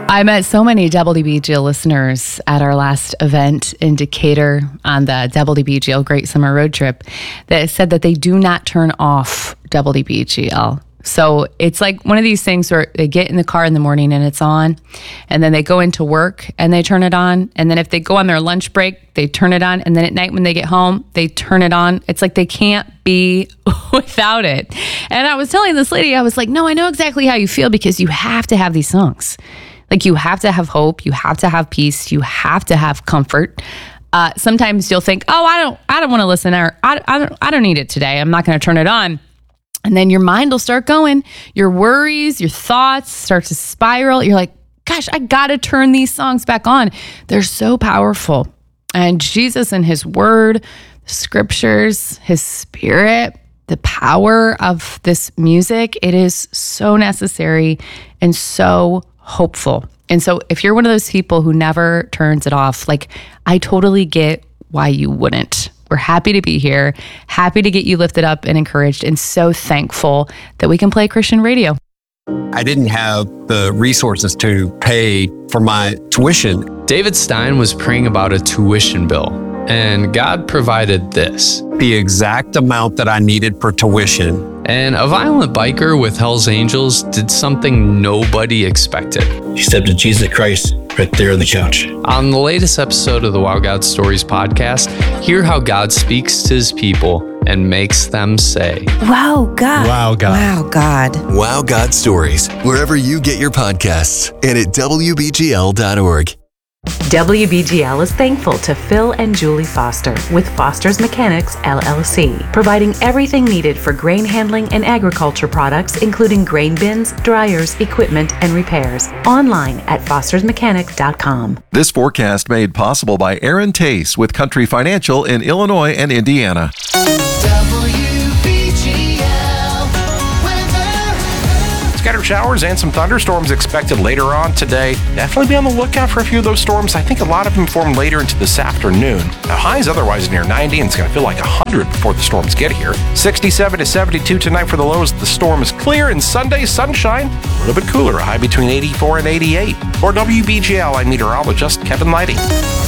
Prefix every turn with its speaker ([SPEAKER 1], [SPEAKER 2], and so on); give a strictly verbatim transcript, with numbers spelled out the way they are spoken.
[SPEAKER 1] I met so many W B G L listeners at our last event in Decatur on the W B G L Great Summer Road Trip that said that they do not turn off W B G L. So it's like one of these things where they get in the car in the morning and it's on, and then they go into work and they turn it on. And then if they go on their lunch break, they turn it on. And then at night when they get home, they turn it on. It's like they can't be without it. And I was telling this lady, I was like, no, I know exactly how you feel, because you have to have these songs. Like, you have to have hope. You have to have peace. You have to have comfort. Uh, sometimes you'll think, oh, I don't, I don't want to listen, or I, I don't, I don't need it today. I'm not going to turn it on. And then your mind will start going. Your worries, your thoughts start to spiral. You're like, gosh, I got to turn these songs back on. They're so powerful. And Jesus and his word, scriptures, his spirit, the power of this music, it is so necessary and so hopeful. And so if you're one of those people who never turns it off, like, I totally get why you wouldn't. We're happy to be here, happy to get you lifted up and encouraged, and so thankful that we can play Christian radio.
[SPEAKER 2] I didn't have the resources to pay for my tuition.
[SPEAKER 3] David Stein was praying about a tuition bill, and God provided this.
[SPEAKER 2] The exact amount that I needed for tuition.
[SPEAKER 3] And a violent biker with Hell's Angels did something nobody expected.
[SPEAKER 4] He accepted Jesus Christ right there on the couch.
[SPEAKER 3] On the latest episode of the Wow God Stories podcast, hear how God speaks to his people and makes them say,
[SPEAKER 5] Wow, God.
[SPEAKER 6] Wow, God.
[SPEAKER 5] Wow, God.
[SPEAKER 7] Wow God Stories, wherever you get your podcasts, and at W B G L dot org.
[SPEAKER 8] W B G L is thankful to Phil and Julie Foster with Foster's Mechanics, L L C, providing everything needed for grain handling and agriculture products, including grain bins, dryers, equipment, and repairs. Online at fosters mechanic dot com.
[SPEAKER 9] This forecast made possible by Aaron Tace with Country Financial in Illinois and Indiana.
[SPEAKER 6] Scattered showers and some thunderstorms expected later on today. Definitely be on the lookout for a few of those storms. I think a lot of them form later into this afternoon. Now, highs otherwise near ninety, and it's going to feel like one hundred before the storms get here. sixty-seven to seventy-two tonight for the lows. The storm is clear, and Sunday, sunshine, a little bit cooler, a high between eighty-four and eighty-eight. For W B G L, I'm meteorologist Kevin Lighting.